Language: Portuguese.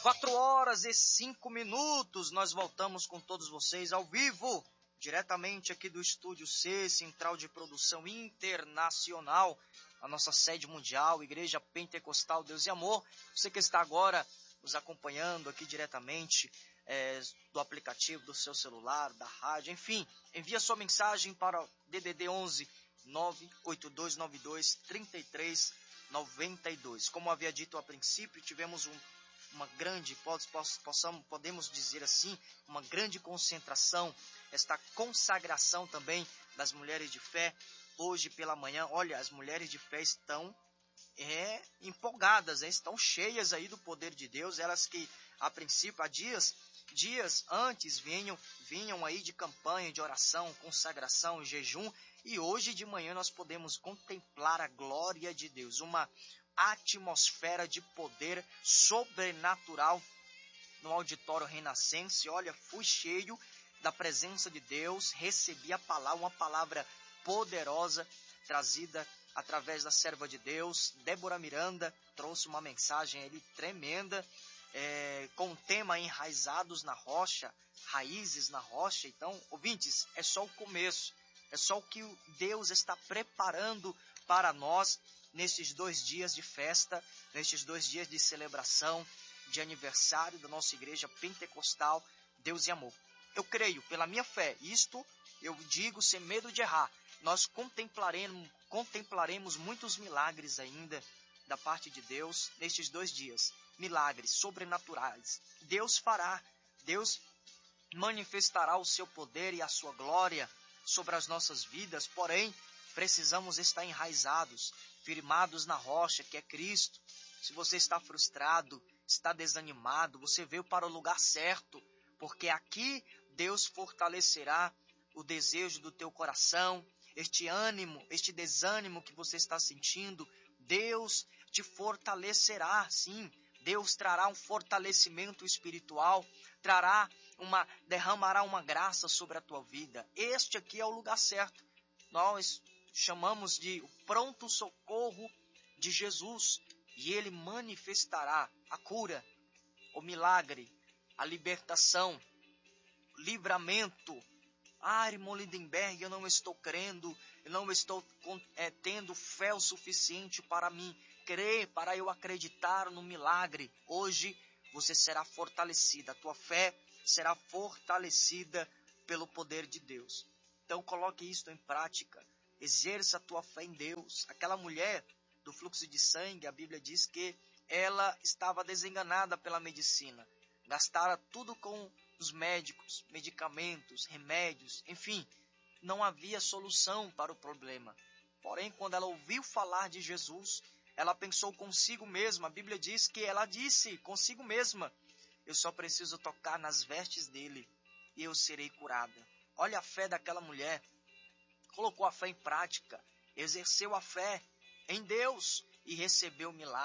4h05, nós voltamos com todos vocês ao vivo, diretamente aqui do Estúdio C, Central de Produção Internacional, a nossa sede mundial, Igreja Pentecostal Deus e Amor. Você que está agora nos acompanhando aqui diretamente do aplicativo, do seu celular, da rádio, enfim, envia sua mensagem para o DDD 11 98292 3392. Como havia dito a princípio, tivemos uma grande, podemos dizer assim, uma grande concentração, esta consagração também das mulheres de fé, hoje pela manhã. Olha, as mulheres de fé estão empolgadas, estão cheias aí do poder de Deus, elas que a princípio, há dias antes vinham aí de campanha, de oração, consagração, jejum, e hoje de manhã nós podemos contemplar a glória de Deus, uma atmosfera de poder sobrenatural no auditório Renascense. Olha, fui cheio da presença de Deus, recebi uma palavra poderosa trazida através da serva de Deus, Débora Miranda, trouxe uma mensagem ali tremenda, com o tema enraizados na rocha, raízes na rocha. Então, ouvintes, é só o começo, é só o que Deus está preparando para nós nesses 2 dias de festa, nesses 2 dias de celebração, de aniversário da nossa Igreja Pentecostal Deus e Amor. Eu creio, pela minha fé, isto eu digo sem medo de errar, nós contemplaremos muitos milagres ainda da parte de Deus nestes 2 dias. Milagres sobrenaturais. Deus fará, Deus manifestará o seu poder e a sua glória sobre as nossas vidas, porém, precisamos estar enraizados, firmados na rocha, que é Cristo. Se você está frustrado, está desanimado, você veio para o lugar certo, porque aqui Deus fortalecerá o desejo do teu coração, este ânimo, este desânimo que você está sentindo, Deus te fortalecerá, sim. Deus trará um fortalecimento espiritual, derramará uma graça sobre a tua vida. Este aqui é o lugar certo. Nós chamamos de o pronto socorro de Jesus, e Ele manifestará a cura, o milagre, a libertação, o livramento. Irmão Lindenberg, eu não estou crendo, eu não estou tendo fé o suficiente para mim crer, para eu acreditar no milagre. Hoje você será fortalecida, a tua fé será fortalecida pelo poder de Deus. Então coloque isso em prática, exerça a tua fé em Deus. Aquela mulher do fluxo de sangue, a Bíblia diz que ela estava desenganada pela medicina, gastara tudo com os médicos, medicamentos, remédios, enfim, não havia solução para o problema. Porém, quando ela ouviu falar de Jesus, ela pensou consigo mesma. A Bíblia diz que ela disse consigo mesma: eu só preciso tocar nas vestes dele e eu serei curada. Olha a fé daquela mulher, colocou a fé em prática, exerceu a fé em Deus e recebeu o milagre.